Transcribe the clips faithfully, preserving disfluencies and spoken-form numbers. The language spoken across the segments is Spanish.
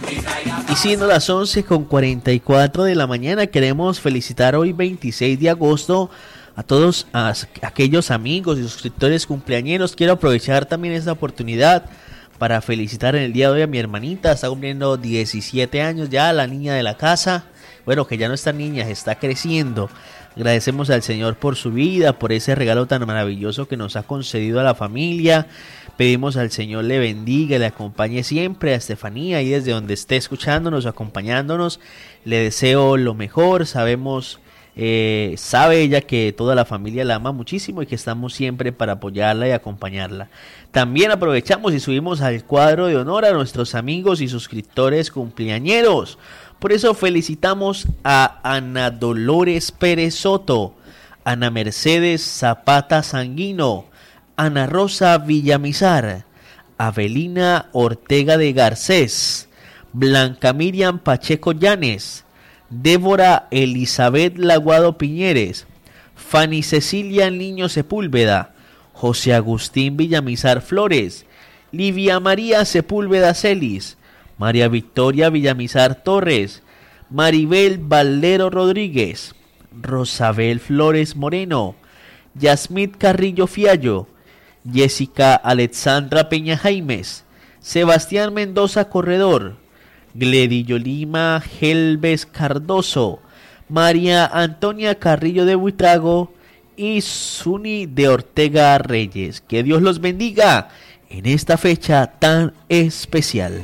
Y siendo las once con cuarenta y cuatro de la mañana, queremos felicitar hoy veintiséis de agosto a todos a aquellos amigos y suscriptores cumpleañeros. Quiero aprovechar también esta oportunidad para felicitar en el día de hoy a mi hermanita. Está cumpliendo diecisiete años ya, la niña de la casa. Bueno, que ya no está niña, está creciendo. Agradecemos al Señor por su vida, por ese regalo tan maravilloso que nos ha concedido a la familia. Pedimos al Señor le bendiga, le acompañe siempre. A Estefanía, y desde donde esté escuchándonos, acompañándonos, le deseo lo mejor. Sabemos, eh, sabe ella que toda la familia la ama muchísimo y que estamos siempre para apoyarla y acompañarla. También aprovechamos y subimos al cuadro de honor a nuestros amigos y suscriptores cumpleañeros. Por eso felicitamos a Ana Dolores Pérez Soto, Ana Mercedes Zapata Sanguino, Ana Rosa Villamizar, Avelina Ortega de Garcés, Blanca Miriam Pacheco Llanes, Débora Elizabeth Laguado Piñeres, Fanny Cecilia Niño Sepúlveda, José Agustín Villamizar Flores, Livia María Sepúlveda Celis, María Victoria Villamizar Torres, Maribel Valero Rodríguez, Rosabel Flores Moreno, Yasmit Carrillo Fiallo, Jessica Alexandra Peña Jaimes, Sebastián Mendoza Corredor, Gledillo Lima Gelves Cardoso, María Antonia Carrillo de Buitrago y Suni de Ortega Reyes. Que Dios los bendiga en esta fecha tan especial.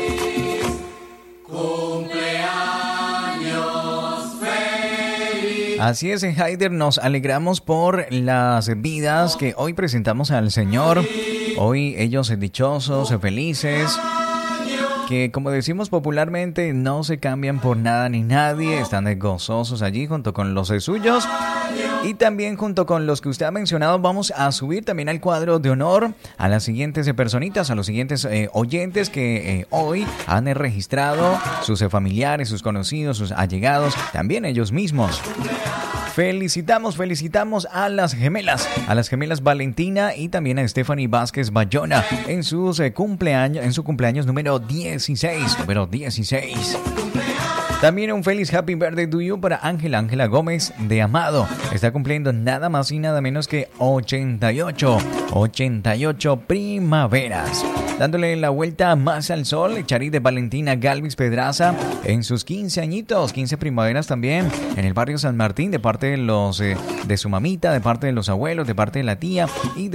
Así es, Haider, nos alegramos por las vidas que hoy presentamos al Señor. Hoy ellos dichosos, felices, que como decimos popularmente no se cambian por nada ni nadie, están gozosos allí junto con los suyos. Y también junto con los que usted ha mencionado vamos a subir también al cuadro de honor a las siguientes personitas, a los siguientes eh, oyentes que eh, hoy han eh, registrado sus eh, familiares, sus conocidos, sus allegados, también ellos mismos. Felicitamos, felicitamos a las gemelas, a las gemelas Valentina y también a Stephanie Vázquez Bayona en sus eh, cumpleaños, en su cumpleaños número dieciséis, número dieciséis. También un feliz happy birthday to you para Ángela, Ángela Gómez de Amado. Está cumpliendo nada más y nada menos que ochenta y ocho, ochenta y ocho primaveras. Dándole la vuelta más al sol, Charit de Valentina Galvis Pedraza en sus quince añitos, quince primaveras también en el barrio San Martín, de parte de los eh, de su mamita, de parte de los abuelos, de parte de la tía y de